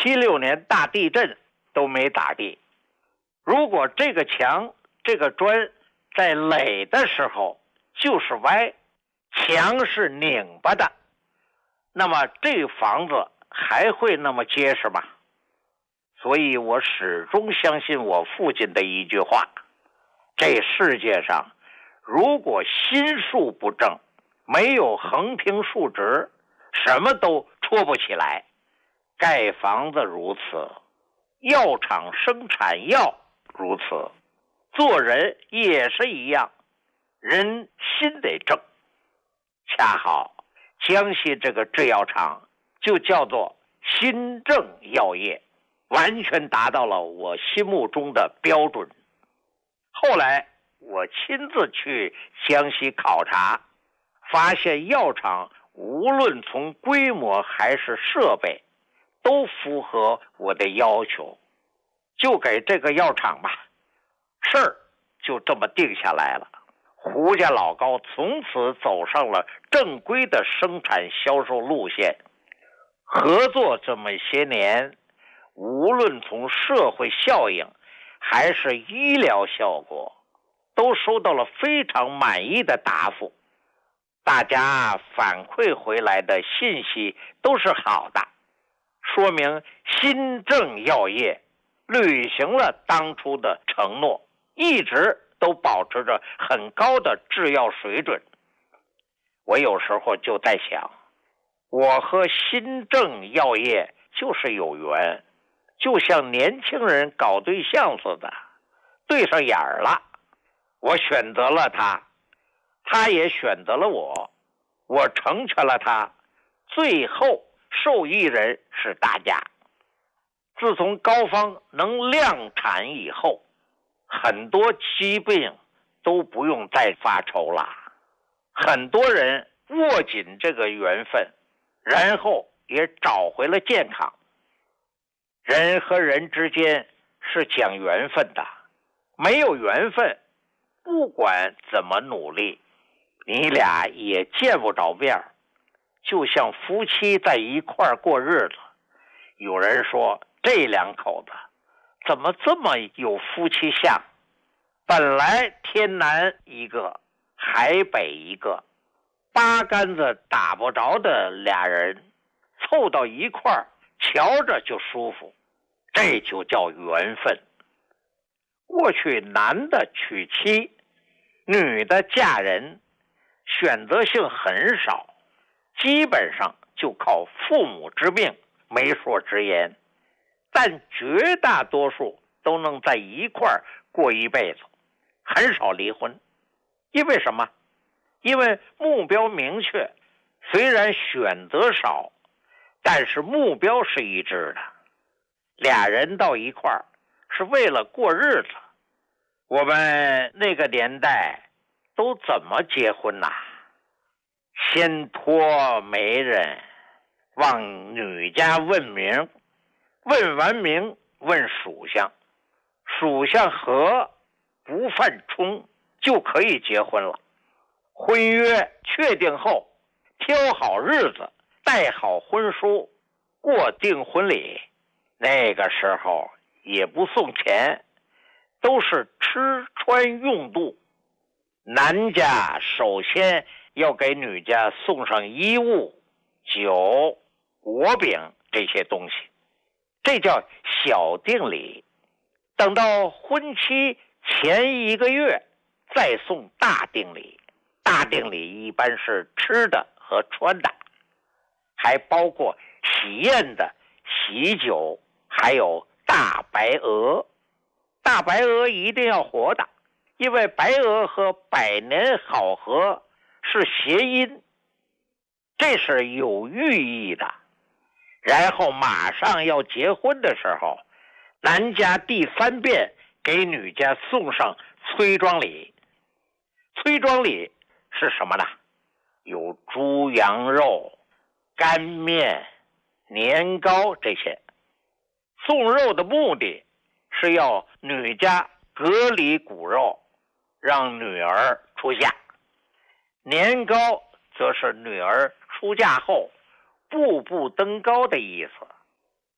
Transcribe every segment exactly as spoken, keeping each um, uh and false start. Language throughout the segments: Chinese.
七六年大地震都没打地。如果这个墙这个砖在垒的时候就是歪，墙是拧巴的，那么这房子还会那么结实吗？所以我始终相信我父亲的一句话，这世界上如果心术不正，没有横平竖直，什么都戳不起来。盖房子如此，药厂生产药如此，做人也是一样，人心得正。恰好江西这个制药厂就叫做新正药业，完全达到了我心目中的标准。后来我亲自去江西考察，发现药厂无论从规模还是设备都符合我的要求，就给这个药厂吧，事儿就这么定下来了。胡家老高从此走上了正规的生产销售路线。合作这么些年，无论从社会效应还是医疗效果，都收到了非常满意的答复。大家反馈回来的信息都是好的，说明新正药业履行了当初的承诺，一直都保持着很高的制药水准。我有时候就在想，我和新正药业就是有缘，就像年轻人搞对象似的，对上眼儿了。我选择了他，他也选择了我，我成全了他，最后受益人是大家。自从高方能量产以后，很多疾病都不用再发愁了。很多人握紧这个缘分，然后也找回了健康。人和人之间是讲缘分的，没有缘分，不管怎么努力，你俩也见不着面。就像夫妻在一块儿过日子，有人说这两口子怎么这么有夫妻相？本来天南一个，海北一个，八竿子打不着的俩人，凑到一块儿，瞧着就舒服，这就叫缘分。过去男的娶妻，女的嫁人，选择性很少，基本上就靠父母之命、媒妁之言，但绝大多数都能在一块儿过一辈子，很少离婚。因为什么？因为目标明确，虽然选择少，但是目标是一致的。俩人到一块儿是为了过日子。我们那个年代都怎么结婚呐？先托媒人往女家问名，问完名问属相，属相合不犯冲就可以结婚了。婚约确定后，挑好日子，带好婚书，过订婚礼。那个时候也不送钱，都是吃穿用度。男家首先要给女家送上衣物、酒、果饼这些东西，这叫小定礼。等到婚期前一个月再送大定礼。大定礼一般是吃的和穿的，还包括喜宴的喜酒，还有大白鹅。大白鹅一定要活的，因为白鹅和百年好合是谐音，这是有寓意的。然后马上要结婚的时候，男家第三遍给女家送上催妆礼。催妆礼是什么呢？有猪羊肉、干面、年糕这些。送肉的目的是要女家隔离骨肉，让女儿出嫁。年糕则是女儿出嫁后步步登高的意思。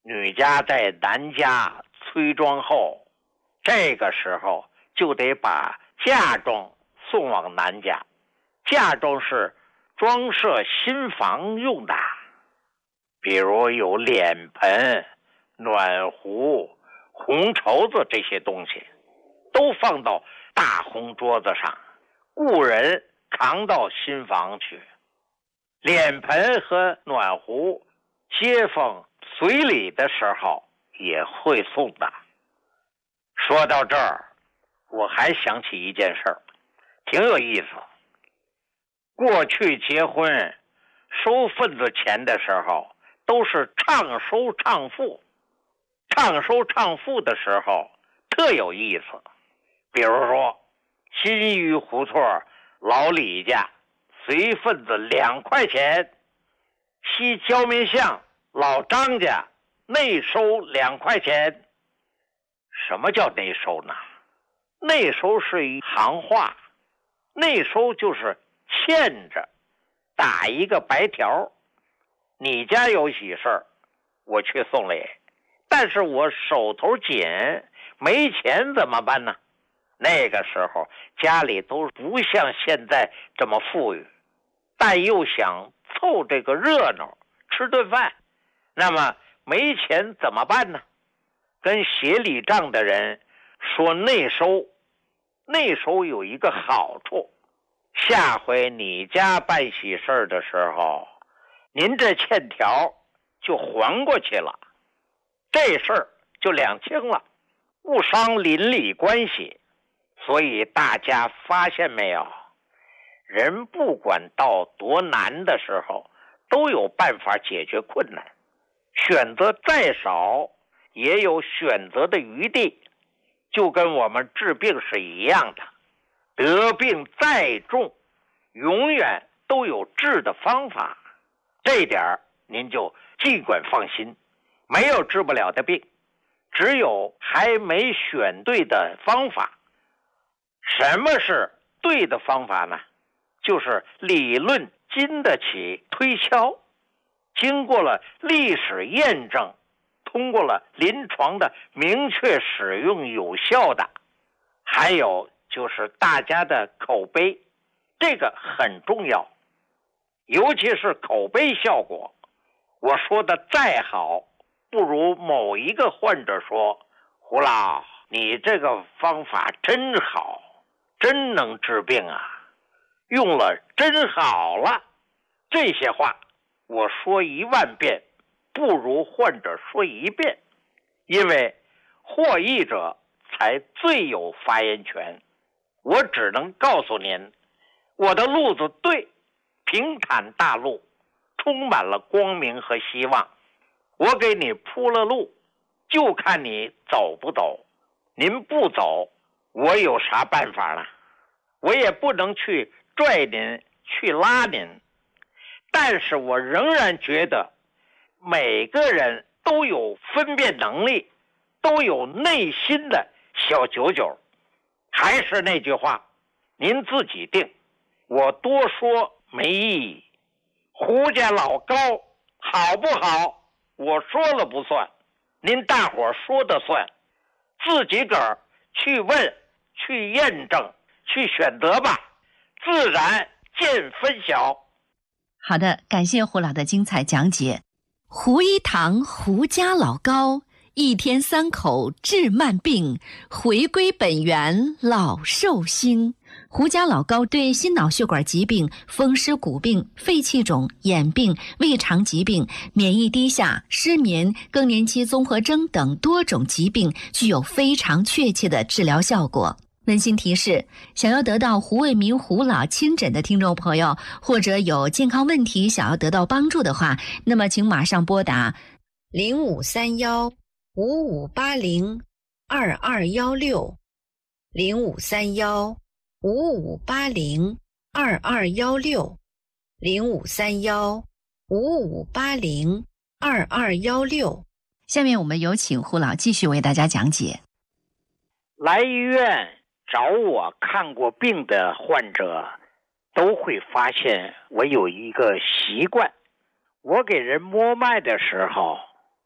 女家在男家催妆后，这个时候就得把嫁妆送往男家。嫁妆是装饰新房用的，比如有脸盆、暖壶、红绸子这些东西，都放到大红桌子上，雇人扛到新房去。脸盆和暖壶，街坊随礼的时候也会送的。说到这儿，我还想起一件事儿，挺有意思。过去结婚收份子钱的时候，都是唱收唱付。唱收唱付的时候特有意思，比如说新余胡同老李家随份子两块钱，西焦民巷老张家内收两块钱。什么叫内收呢？内收是一行话，内收就是欠着，打一个白条。你家有喜事儿，我去送礼，但是我手头紧，没钱怎么办呢？那个时候家里都不像现在这么富裕，但又想凑这个热闹，吃顿饭，那么没钱怎么办呢？跟协理账的人说内收。内收有一个好处，下回你家办喜事的时候，您这欠条就还过去了，这事儿就两清了，不伤邻里关系。所以大家发现没有，人不管到多难的时候，都有办法解决困难，选择再少也有选择的余地，就跟我们治病是一样的，得病再重，永远都有治的方法。这点您就尽管放心，没有治不了的病，只有还没选对的方法。什么是对的方法呢？就是理论经得起推敲，经过了历史验证，通过了临床的明确使用有效的。还有就是大家的口碑，这个很重要，尤其是口碑效果。我说的再好，不如某一个患者说，胡老，你这个方法真好，真能治病啊，用了真好了。这些话我说一万遍，不如患者说一遍，因为获益者才最有发言权。我只能告诉您，我的路子对，平坦大路，充满了光明和希望。我给你铺了路，就看你走不走。您不走，我有啥办法呢？我也不能去拽您，去拉您。但是我仍然觉得每个人都有分辨能力，都有内心的小九九。还是那句话，您自己定，我多说没意义。胡家老高好不好，我说了不算，您大伙说的算，自己个儿去问，去验证，去选择吧，自然见分晓。 好的，感谢胡老的精彩讲解。胡一堂胡家老高，一天三口治慢病，回归本源老寿星。胡家老高对心脑血管疾病、风湿骨病、肺气肿、眼病、胃肠疾病、免疫低下、失眠、更年期综合征等多种疾病具有非常确切的治疗效果。温馨提示，想要得到胡卫民胡老亲诊的听众朋友，或者有健康问题想要得到帮助的话，那么请马上拨打零五三幺五五八零二二幺六零五三幺五五八零二二幺六零五三幺五五八零二二幺六。下面我们有请胡老继续为大家讲解。 来医院找我看过病的患者都会发现我有一个习惯，我给人摸脉的时候，实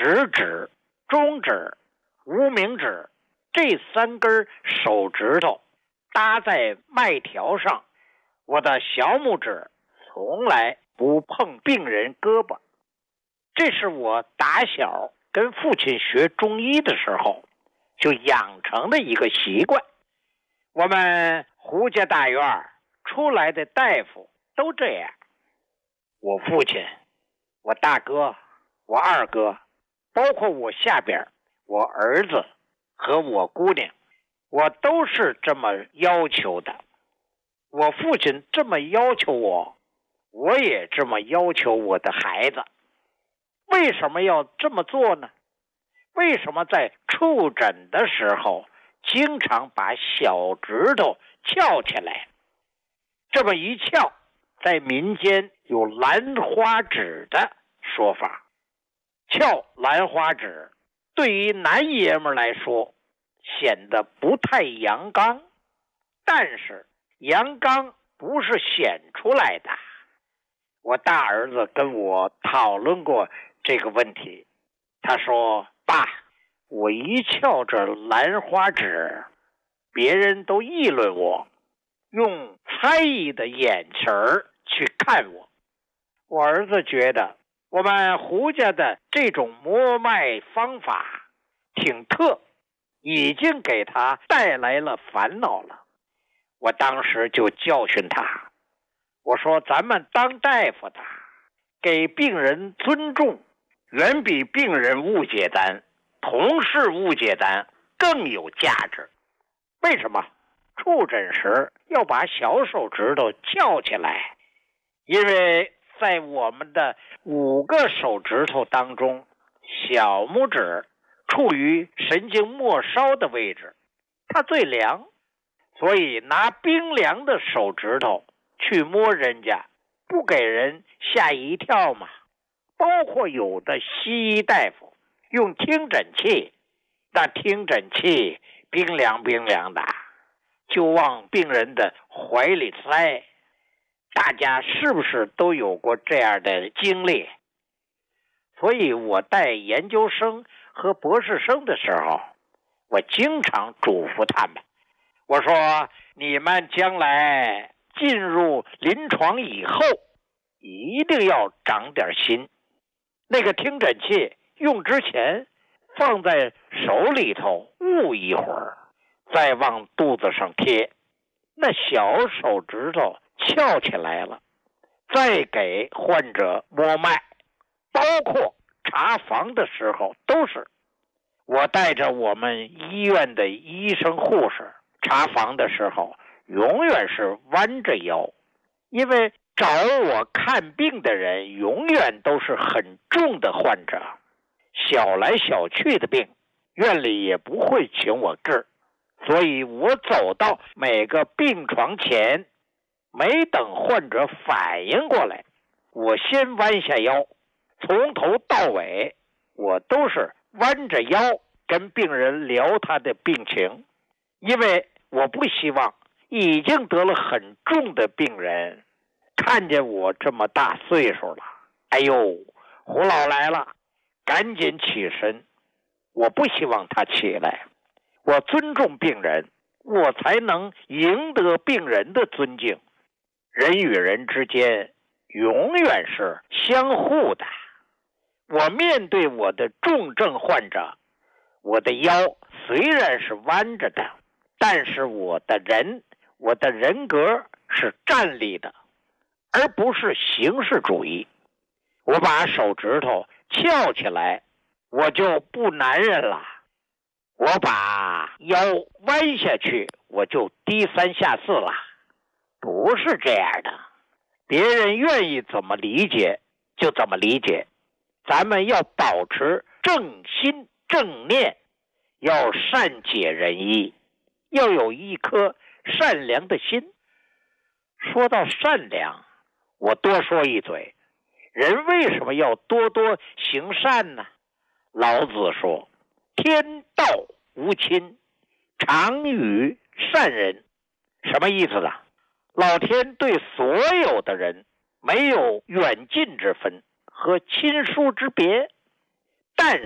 食指、中指、无名指这三根手指头搭在麦条上，我的小拇指从来不碰病人胳膊。这是我打小跟父亲学中医的时候就养成的一个习惯。我们胡家大院出来的大夫都这样，我父亲、我大哥、我二哥，包括我下边我儿子和我姑娘，我都是这么要求的。我父亲这么要求我，我也这么要求我的孩子。为什么要这么做呢？为什么在触诊的时候经常把小指头翘起来？这么一翘，在民间有兰花指的说法。翘兰花指对于男爷们来说显得不太阳刚，但是阳刚不是显出来的。我大儿子跟我讨论过这个问题，他说：爸，我一翘着兰花指，别人都议论我，用猜疑的眼神儿去看我。我儿子觉得我们胡家的这种摸脉方法挺特，已经给他带来了烦恼了。我当时就教训他，我说咱们当大夫的给病人尊重远比病人误解咱、同事误解咱更有价值。为什么？触诊时要把小手指头翘起来，因为在我们的五个手指头当中，小拇指处于神经末梢的位置，它最凉，所以拿冰凉的手指头去摸人家，不给人吓一跳吗？包括有的西医大夫用听诊器，那听诊器冰凉冰凉的，就往病人的怀里塞。大家是不是都有过这样的经历？所以我带研究生和博士生的时候，我经常嘱咐他们，我说你们将来进入临床以后一定要长点心。那个听诊器用之前放在手里头捂一会儿，再往肚子上贴，那小手指头翘起来了，再给患者摸脉。包括查房的时候都是，我带着我们医院的医生护士查房的时候永远是弯着腰，因为找我看病的人永远都是很重的患者，小来小去的病院里也不会请我治，所以我走到每个病床前，没等患者反应过来，我先弯下腰，从头到尾我都是弯着腰跟病人聊他的病情，因为我不希望已经得了很重的病人看见我这么大岁数了，哎呦，胡老来了，赶紧起身。我不希望他起来，我尊重病人，我才能赢得病人的尊敬。人与人之间永远是相互的。我面对我的重症患者，我的腰虽然是弯着的，但是我的人我的人格是站立的，而不是形式主义。我把手指头翘起来，我就不男人了；我把腰弯下去，我就低三下四了。不是这样的，别人愿意怎么理解就怎么理解。咱们要保持正心正念，要善解人意，要有一颗善良的心。说到善良，我多说一嘴，人为什么要多多行善呢？老子说，天道无亲，常与善人。什么意思呢？老天对所有的人没有远近之分和亲疏之别，但